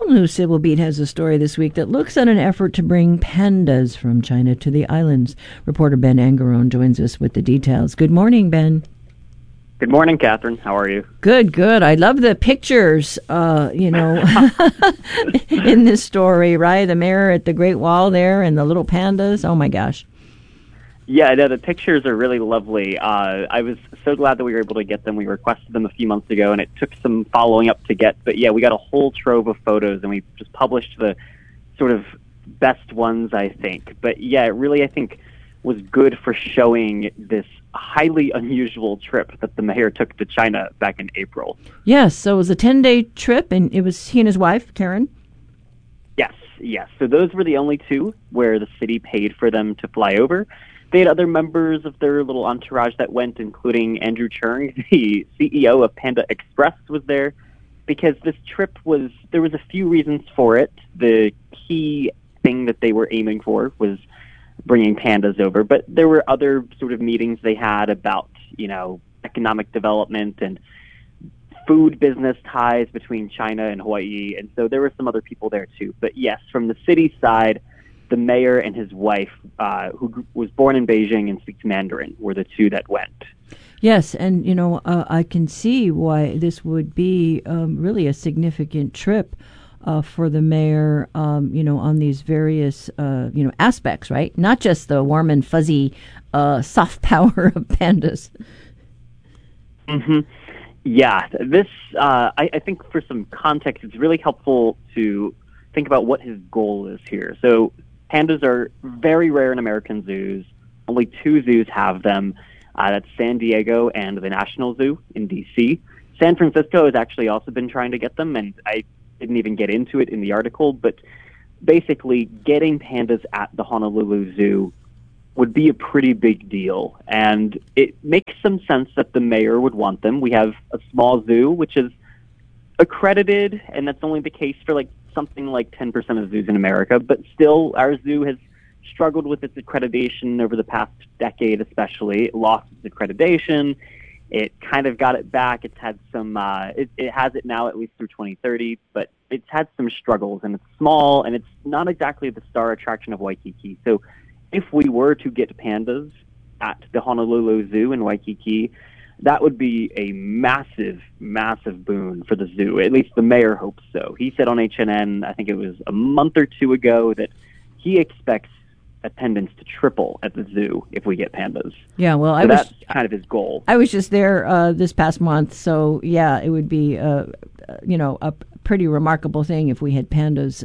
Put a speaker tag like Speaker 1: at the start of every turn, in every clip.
Speaker 1: News Civil Beat has a story this week that looks at an effort to bring pandas from China to the islands. Reporter Ben Angarone joins us with the details. Good morning, Ben.
Speaker 2: Good morning, Catherine. How are you?
Speaker 1: Good. I love the pictures, in this story, right? The mayor at the Great Wall there and the little pandas. Oh, my gosh.
Speaker 2: Yeah, no, the pictures are really lovely. I was so glad that we were able to get them. We requested them a few months ago, and it took some following up to get. But, yeah, we got a whole trove of photos, and we just published the sort of best ones, I think. But, yeah, it really, I think, was good for showing this highly unusual trip that the mayor took to China back in April.
Speaker 1: Yes, so it was a 10-day trip, and it was he and his wife, Karen?
Speaker 2: Yes. So those were the only two where the city paid for them to fly over. They had other members of their little entourage that went, including Andrew Cheung, the CEO of Panda Express, was there, because this trip there was a few reasons for it. The key thing that they were aiming for was bringing pandas over, but there were other sort of meetings they had about, economic development and food business ties between China and Hawaii, and so there were some other people there too. But yes, from the city side, the mayor and his wife, who was born in Beijing and speaks Mandarin, were the two that went.
Speaker 1: Yes, and, I can see why this would be really a significant trip for the mayor, on these various, aspects, right? Not just the warm and fuzzy soft power of pandas.
Speaker 2: Mm-hmm. Yeah, this, I think for some context, it's really helpful to think about what his goal is here. So pandas are very rare in American zoos. Only two zoos have them. That's San Diego and the National Zoo in D.C. San Francisco has actually also been trying to get them, and I didn't even get into it in the article, but basically getting pandas at the Honolulu Zoo would be a pretty big deal, and it makes some sense that the mayor would want them. We have a small zoo, which is accredited, and that's only the case for something like 10% of zoos in America, but still our zoo has struggled with its accreditation over the past decade especially. It lost its accreditation. It kind of got it back. It's had some, it has it now at least through 2030, but it's had some struggles, and it's small, and it's not exactly the star attraction of Waikiki. So if we were to get pandas at the Honolulu Zoo in Waikiki, that would be a massive, massive boon for the zoo. At least the mayor hopes so. He said on HNN, I think it was a month or two ago, that he expects attendance to triple at the zoo if we get pandas.
Speaker 1: Yeah, well,
Speaker 2: that's kind of his goal.
Speaker 1: I was just there this past month, so yeah, it would be a pretty remarkable thing if we had pandas.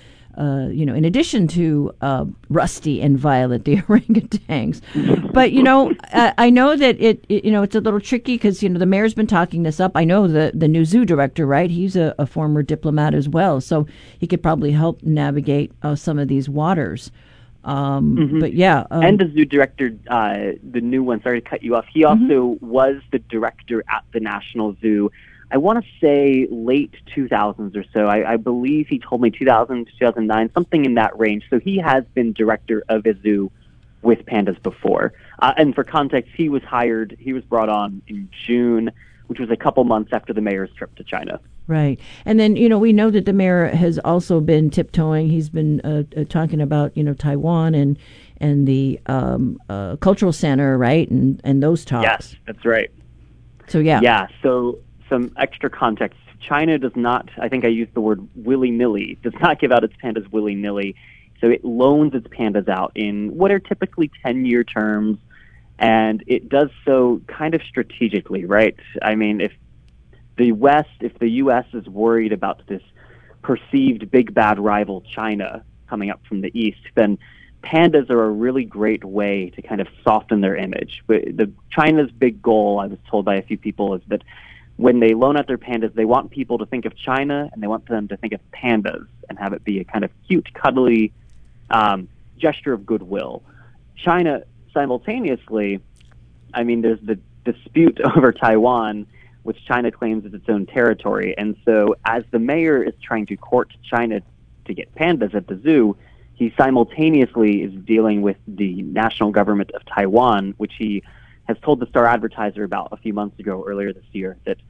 Speaker 1: In addition to Rusty and Violet, the orangutans. But, I know that it's a little tricky because, the mayor's been talking this up. I know the new zoo director, right? He's a former diplomat as well, so he could probably help navigate some of these waters. But yeah.
Speaker 2: And the zoo director, the new one, sorry to cut you off, he also was the director at the National Zoo. I want to say late 2000s or so. I believe he told me 2000 to 2009, something in that range. So he has been director of a zoo with pandas before. And for context, he was brought on in June, which was a couple months after the mayor's trip to China.
Speaker 1: Right. And then, we know that the mayor has also been tiptoeing. He's been talking about, Taiwan and the cultural center, right? And those talks.
Speaker 2: Yes, that's right.
Speaker 1: So, yeah.
Speaker 2: Yeah, so some extra context. China does not, I think I used the word willy-nilly, does not give out its pandas willy-nilly. So it loans its pandas out in what are typically 10-year terms, and it does so kind of strategically, right? I mean, if the U.S. is worried about this perceived big bad rival China coming up from the east, then pandas are a really great way to kind of soften their image. But China's big goal, I was told by a few people, is that when they loan out their pandas, they want people to think of China, and they want them to think of pandas and have it be a kind of cute, cuddly gesture of goodwill. China, simultaneously, I mean, there's the dispute over Taiwan, which China claims is its own territory. And so as the mayor is trying to court China to get pandas at the zoo, he simultaneously is dealing with the national government of Taiwan, which he has told the Star Advertiser about a few months ago, earlier this year, that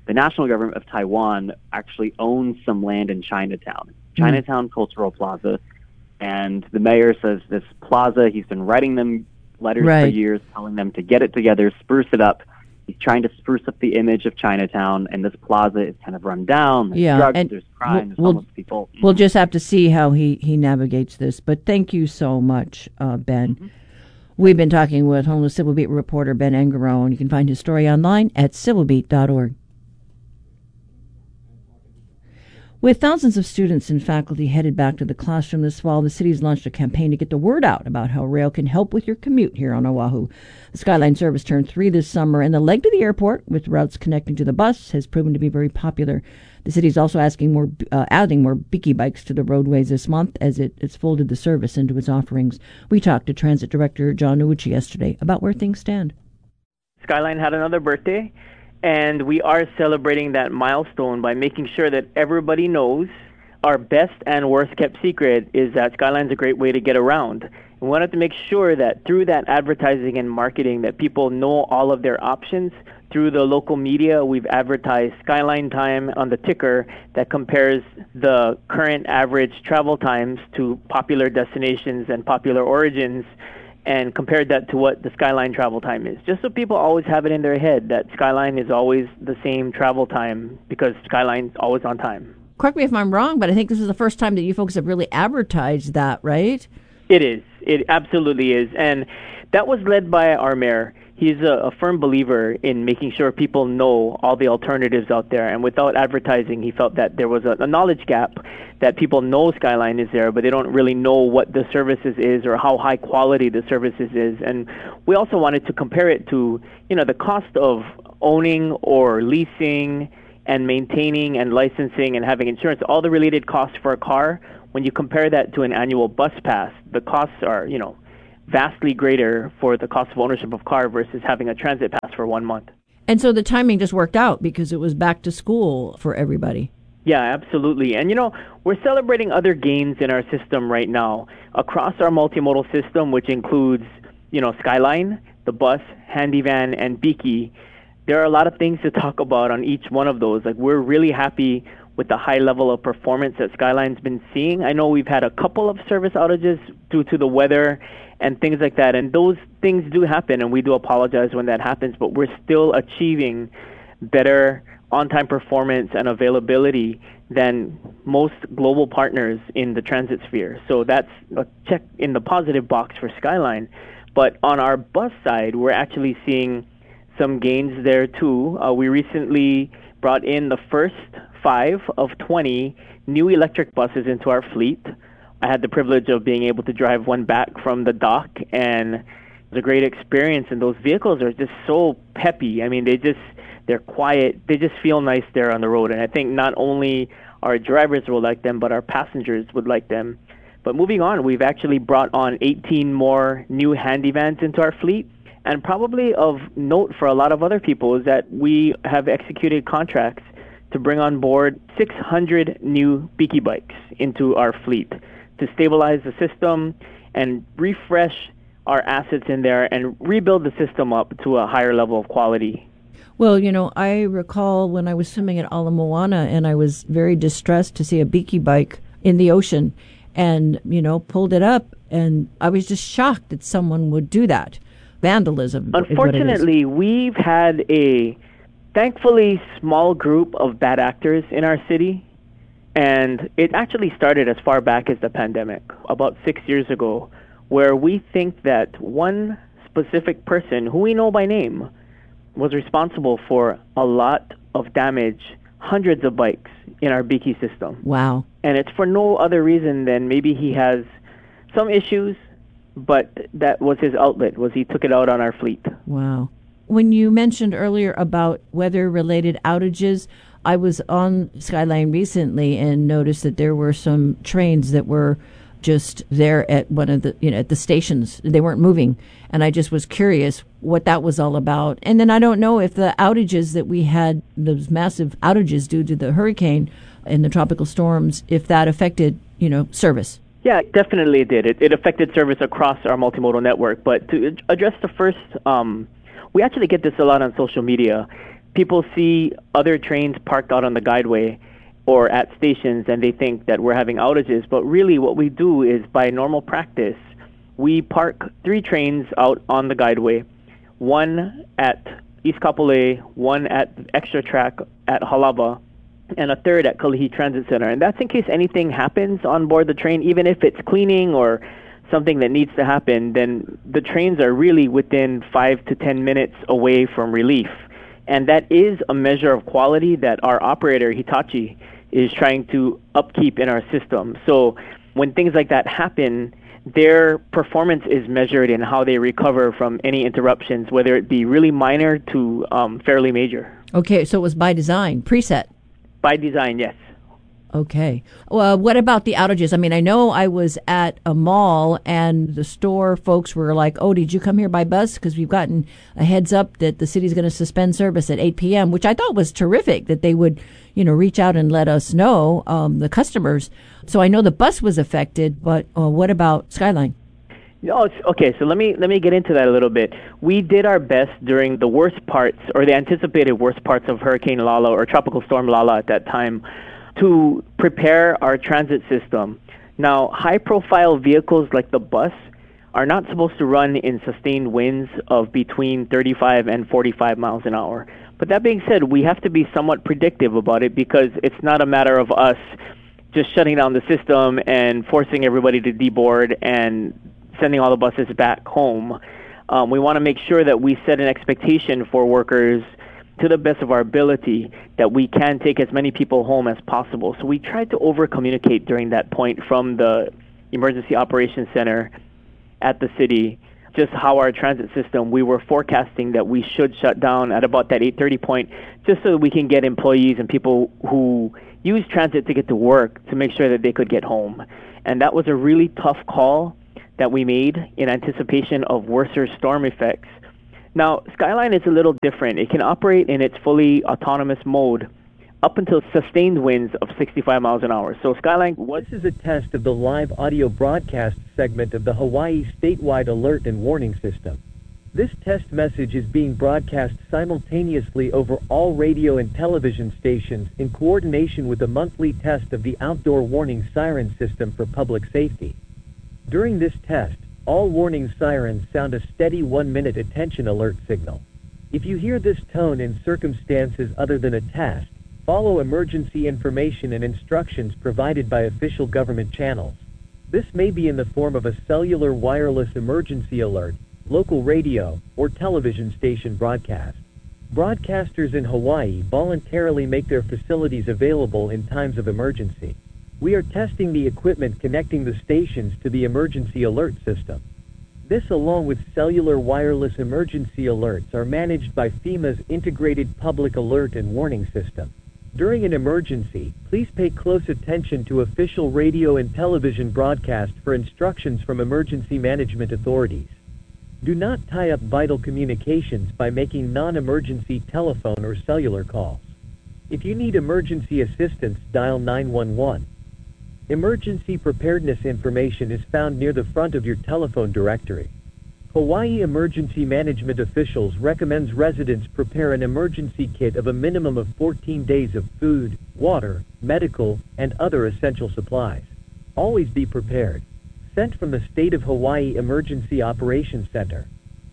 Speaker 2: the national government of Taiwan actually owns some land in Chinatown, Chinatown Cultural Plaza. And the mayor says this plaza, he's been writing them letters for years, telling them to get it together, spruce it up. He's trying to spruce up the image of Chinatown, and this plaza is kind of run down. There's drugs, and there's crime, there's homeless people.
Speaker 1: We'll just have to see how he navigates this. But thank you so much, Ben. Mm-hmm. We've been talking with homeless Civil Beat reporter Ben Angarone. You can find his story online at civilbeat.org. With thousands of students and faculty headed back to the classroom this fall, the city's launched a campaign to get the word out about how rail can help with your commute here on Oahu. The Skyline service turned 3 this summer, and the leg to the airport, with routes connecting to the bus, has proven to be very popular. The city is also adding more Beaky bikes to the roadways this month as it's folded the service into its offerings. We talked to Transit Director John Nouchi yesterday about where things stand.
Speaker 3: Skyline had another birthday, and we are celebrating that milestone by making sure that everybody knows our best and worst kept secret is that Skyline's a great way to get around. We wanted to make sure that through that advertising and marketing that people know all of their options. Through the local media, we've advertised Skyline time on the ticker that compares the current average travel times to popular destinations and popular origins, and compared that to what the Skyline travel time is, just so people always have it in their head that Skyline is always the same travel time because Skyline's always on time.
Speaker 1: Correct me if I'm wrong, but I think this is the first time that you folks have really advertised that, right?
Speaker 3: It is. It absolutely is. And that was led by our mayor. He's a firm believer in making sure people know all the alternatives out there. And without advertising, he felt that there was a knowledge gap, that people know Skyline is there, but they don't really know what the services is or how high quality the services is. And we also wanted to compare it to, the cost of owning or leasing and maintaining and licensing and having insurance, all the related costs for a car. When you compare that to an annual bus pass, the costs are, vastly greater for the cost of ownership of car versus having a transit pass for 1 month.
Speaker 1: And so the timing just worked out because it was back to school for everybody.
Speaker 3: Yeah, absolutely. And, we're celebrating other gains in our system right now. Across our multimodal system, which includes, Skyline, the bus, Handyvan, and Beaky, there are a lot of things to talk about on each one of those. Like, we're really happy with the high level of performance that Skyline's been seeing. I know we've had a couple of service outages due to the weather and things like that, and those things do happen, and we do apologize when that happens, but we're still achieving better on-time performance and availability than most global partners in the transit sphere. So that's a check in the positive box for Skyline. But on our bus side, we're actually seeing some gains there too. We recently brought in the first 5 of 20 new electric buses into our fleet. I had the privilege of being able to drive one back from the dock, and it was a great experience. And those vehicles are just so peppy. I mean, they're quiet. They just feel nice there on the road. And I think not only our drivers will like them, but our passengers would like them. But moving on, we've actually brought on 18 more new Handyvans into our fleet. And probably of note for a lot of other people is that we have executed contracts to bring on board 600 new Beaky bikes into our fleet to stabilize the system and refresh our assets in there and rebuild the system up to a higher level of quality.
Speaker 1: Well, I recall when I was swimming at Ala Moana, and I was very distressed to see a Beaky bike in the ocean and, pulled it up, and I was just shocked that someone would do that. Vandalism.
Speaker 3: Unfortunately, we've had a thankfully small group of bad actors in our city. And it actually started as far back as the pandemic, about 6 years ago, where we think that one specific person, who we know by name, was responsible for a lot of damage, hundreds of bikes in our Beaky system.
Speaker 1: Wow.
Speaker 3: And it's for no other reason than maybe he has some issues, but that was his outlet, was he took it out on our fleet.
Speaker 1: Wow. When you mentioned earlier about weather-related outages, I was on Skyline recently and noticed that there were some trains that were just there at one of the, at the stations. They weren't moving. And I just was curious what that was all about. And then I don't know if the outages that we had, those massive outages due to the hurricane and the tropical storms, if that affected, service.
Speaker 3: Yeah, definitely it did. It affected service across our multimodal network. But to address the first, we actually get this a lot on social media. people see other trains parked out on the guideway or at stations and they think that we're having outages. But really what we do is, by normal practice, we park 3 trains out on the guideway, one at East Kapolei, one at Extra Track at Halaba, and a third at Kalihi Transit Center. And that's in case anything happens on board the train, even if it's cleaning or something that needs to happen, then the trains are really within 5 to 10 minutes away from relief. And that is a measure of quality that our operator, Hitachi, is trying to upkeep in our system. So when things like that happen, their performance is measured in how they recover from any interruptions, whether it be really minor to fairly major.
Speaker 1: Okay, so it was by design, preset.
Speaker 3: By design, yes.
Speaker 1: Okay. Well, what about the outages? I mean, I know I was at a mall and the store folks were like, oh, did you come here by bus? Because we've gotten a heads up that the city's going to suspend service at 8 p.m., which I thought was terrific that they would, reach out and let us know, the customers. So I know the bus was affected, but what about Skyline?
Speaker 3: Oh, okay, so let me get into that a little bit. We did our best during the worst parts, or the anticipated worst parts of Hurricane Lala or Tropical Storm Lala at that time, to prepare our transit system. Now, high-profile vehicles like the bus are not supposed to run in sustained winds of between 35 and 45 miles an hour. But that being said, we have to be somewhat predictive about it, because it's not a matter of us just shutting down the system and forcing everybody to deboard and sending all the buses back home. We want to make sure that we set an expectation for workers to the best of our ability that we can take as many people home as possible. So we tried to over-communicate during that point from the Emergency Operations Center at the city, just how our transit system, we were forecasting that we should shut down at about that 8:30 point, just so that we can get employees and people who use transit to get to work to make sure that they could get home. And that was a really tough call that we made in anticipation of worser storm effects. Now, Skyline is a little different. It can operate in its fully autonomous mode up until sustained winds of 65 miles an hour. So Skyline...
Speaker 4: This is a test of the live audio broadcast segment of the Hawaii Statewide Alert and Warning System. This test message is being broadcast simultaneously over all radio and television stations in coordination with the monthly test of the Outdoor Warning Siren System for public safety. During this test, all warning sirens sound a steady 1-minute attention alert signal. If you hear this tone in circumstances other than a test, follow emergency information and instructions provided by official government channels. This may be in the form of a cellular wireless emergency alert, local radio, or television station broadcast. Broadcasters in Hawaii voluntarily make their facilities available in times of emergency. We are testing the equipment connecting the stations to the emergency alert system. This, along with cellular wireless emergency alerts, are managed by FEMA's Integrated Public Alert and Warning System. During an emergency, please pay close attention to official radio and television broadcasts for instructions from emergency management authorities. Do not tie up vital communications by making non-emergency telephone or cellular calls. If you need emergency assistance, dial 911. Emergency preparedness information is found near the front of your telephone directory. Hawaii Emergency Management officials recommends residents prepare an emergency kit of a minimum of 14 days of food, water, medical, and other essential supplies. Always be prepared. Sent from the State of Hawaii Emergency Operations Center.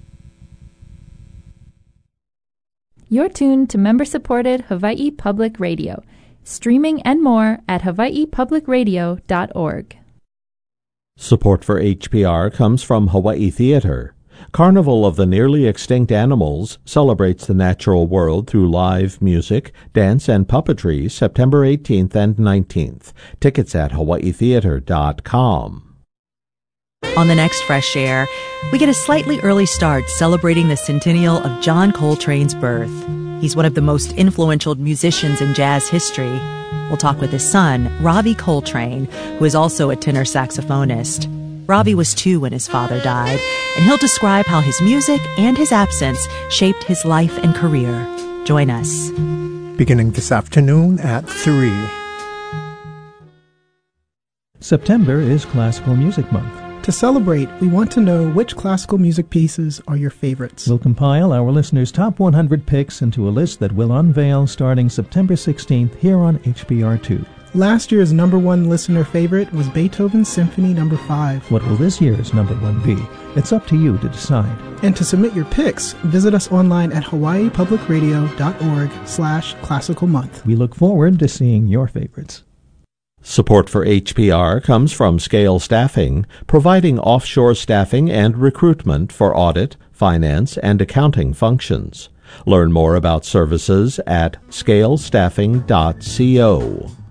Speaker 5: You're tuned to member-supported Hawaii Public Radio. Streaming and more at hawaiipublicradio.org.
Speaker 6: Support for HPR comes from Hawaii Theater. Carnival of the Nearly Extinct Animals celebrates the natural world through live music, dance, and puppetry September 18th and 19th. Tickets at hawaiitheater.com.
Speaker 7: On the next Fresh Air, we get a slightly early start celebrating the centennial of John Coltrane's birth. He's one of the most influential musicians in jazz history. We'll talk with his son, Ravi Coltrane, who is also a tenor saxophonist. Ravi was 2 when his father died, and he'll describe how his music and his absence shaped his life and career. Join us.
Speaker 8: Beginning this afternoon at 3.
Speaker 9: September is Classical Music Month.
Speaker 8: To celebrate, we want to know which classical music pieces are your favorites.
Speaker 9: We'll compile our listeners' top 100 picks into a list that we'll unveil starting September 16th here on HPR2.
Speaker 8: Last year's number one listener favorite was Beethoven's Symphony No. 5.
Speaker 9: What will this year's number one be? It's up to you to decide.
Speaker 8: And to submit your picks, visit us online at hawaiipublicradio.org/classical month.
Speaker 9: We look forward to seeing your favorites.
Speaker 6: Support for HPR comes from Scale Staffing, providing offshore staffing and recruitment for audit, finance, and accounting functions. Learn more about services at scalestaffing.co.